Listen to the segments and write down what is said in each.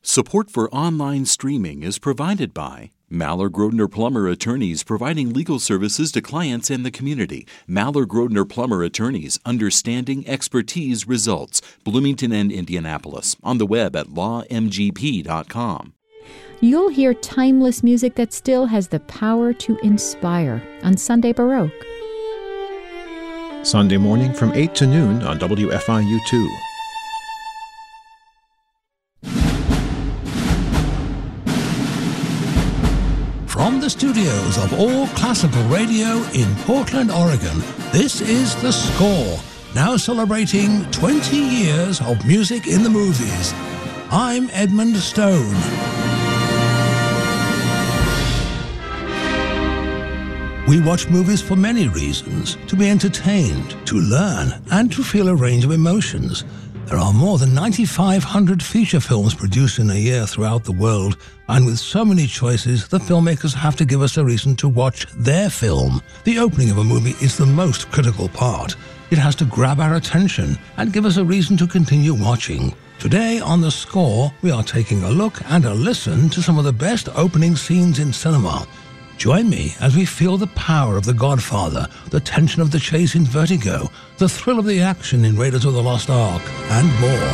Support for online streaming is provided by Maller-Grodner Plummer Attorneys, providing legal services to clients and the community. Maller-Grodner Plummer Attorneys, understanding expertise results. Bloomington and Indianapolis. On the web at lawmgp.com. You'll hear timeless music that still has the power to inspire on Sunday Baroque. Sunday morning from 8 to noon on WFIU2. From the studios of All Classical Radio in Portland, Oregon, this is The Score, now celebrating 20 years of music in the movies. I'm Edmund Stone. We watch movies for many reasons: to be entertained, to learn, and to feel a range of emotions. There are more than 9,500 feature films produced in a year throughout the world, and with so many choices, the filmmakers have to give us a reason to watch their film. The opening of a movie is the most critical part. It has to grab our attention and give us a reason to continue watching. Today on The Score, we are taking a look and a listen to some of the best opening scenes in cinema. Join me as we feel the power of The Godfather, the tension of the chase in Vertigo, the thrill of the action in Raiders of the Lost Ark, and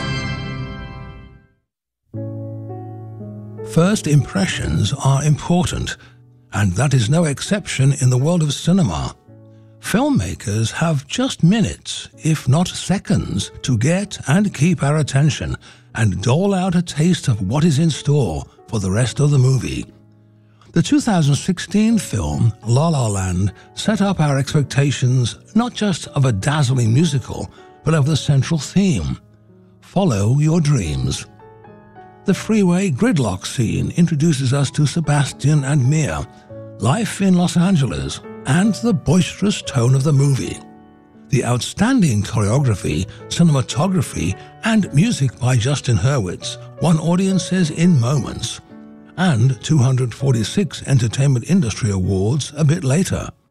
more. First impressions are important, and that is no exception in the world of cinema. Filmmakers have just minutes, if not seconds, to get and keep our attention and dole out a taste of what is in store for the rest of the movie. The 2016 film, La La Land, set up our expectations not just of a dazzling musical, but of the central theme: follow your dreams. The freeway gridlock scene introduces us to Sebastian and Mia, life in Los Angeles, and the boisterous tone of the movie. The outstanding choreography, cinematography, and music by Justin Hurwitz won audiences in moments, and 246 Entertainment Industry Awards a bit later.